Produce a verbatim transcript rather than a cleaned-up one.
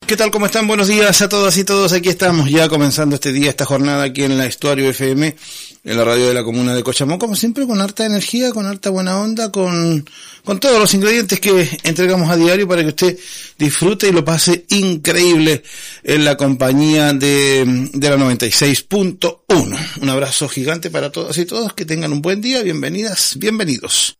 ¿Qué tal? ¿Cómo están? Buenos días a todas y todos. Aquí estamos ya comenzando este día, esta jornada aquí en la Estuario F M, en la radio de la comuna de Cochamó, como siempre con harta energía, con harta buena onda, con, con todos los ingredientes que entregamos a diario para que usted disfrute y lo pase increíble en la compañía de, de la noventa y seis punto uno. Un abrazo gigante para todas y todos, que tengan un buen día, bienvenidas, bienvenidos.